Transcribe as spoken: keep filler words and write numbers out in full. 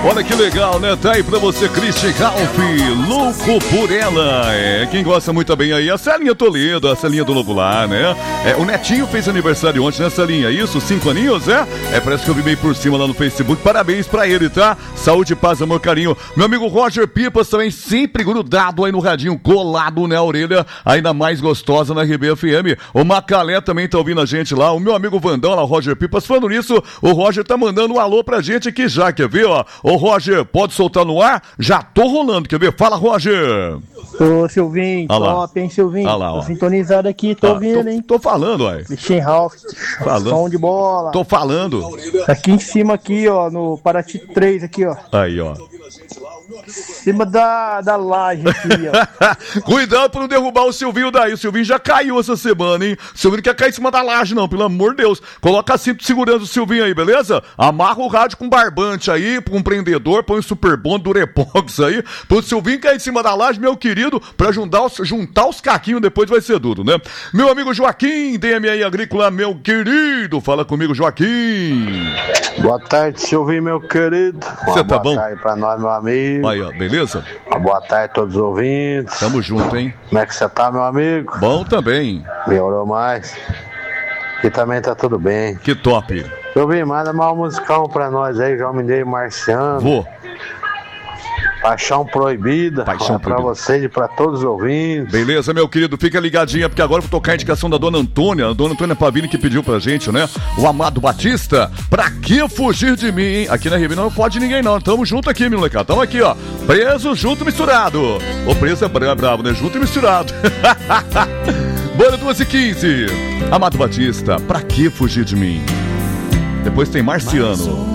Olha que legal, né? Tá aí pra você, Christian Ralph, louco por ela. É, quem gosta muito bem aí, a Celinha Toledo, a Celinha do Lobo Lá, né? É, o Netinho fez aniversário ontem, né, Celinha? Isso, cinco aninhos, é? É, parece que eu vi meio por cima lá no Facebook. Parabéns pra ele, tá? Saúde, paz, amor, carinho. Meu amigo Roger Pipas também sempre grudado aí no radinho, colado na orelha, ainda mais gostosa na R B F M. O Macalé também tá ouvindo a gente lá. O meu amigo Vandão lá, Roger Pipas. Falando nisso, o Roger tá mandando um alô pra gente aqui já, quer ver, ó? Ô, Roger, pode soltar no ar? Já tô rolando, quer ver? Fala, Roger! Ô, Silvinho, ah top, hein, Silvinho? Ah lá, tô sintonizado aqui, tô ah, ouvindo, tô, hein? Tô falando, ué. Christian Ralph, som de bola. Tô falando. Aqui em cima, aqui, ó, no Paraty três, aqui, ó. Aí, ó. Em cima da, da laje aqui, ó. Cuidado pra não derrubar o Silvinho daí. O Silvinho já caiu essa semana, hein? O Silvinho não quer cair em cima da laje, não, pelo amor de Deus. Coloca cinto de segurança do Silvinho aí, beleza? Amarra o rádio com barbante aí, com um prendedor, põe o super bom do Durepox aí, pro Silvinho cair em cima da laje, meu querido, pra juntar os, juntar os caquinhos depois vai ser duro, né? Meu amigo Joaquim, D M I Agrícola, meu querido. Fala comigo, Joaquim. Boa tarde, Silvinho, meu querido. Você tá bom? Boa tarde pra nós, meu amigo. Aí, ó, beleza? Uma boa tarde a todos os ouvintes. Tamo junto, hein? Como é que você tá, meu amigo? Bom também. Melhorou mais. Aqui também tá tudo bem. Que top. Silvinho, manda mal musical pra nós aí, João Mineiro Marciano. Vou. Paixão Proibida. Paixão pra Proibida. vocês e pra todos os ouvintes. Beleza, meu querido, fica ligadinha, porque agora eu vou tocar a indicação da dona Antônia, a dona Antônia Pavini que pediu pra gente, né? O Amado Batista, pra que fugir de mim, hein? Aqui na Ribeirão não pode ninguém não, tamo junto aqui, meu molecada, tamo aqui, ó, preso, junto, misturado. O preso é bravo, né? Junto e misturado. Bora duas e quinze. Amado Batista, pra que fugir de mim? Depois tem Marciano.